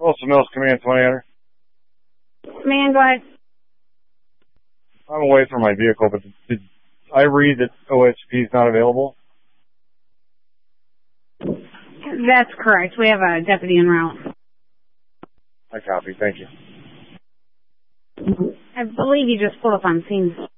Wilson Mills Command 20. Man, go ahead. I'm away from my vehicle, but did I read that OSP is not available? That's correct. We have a deputy en route. I copy. Thank you. I believe you just pulled up on scene.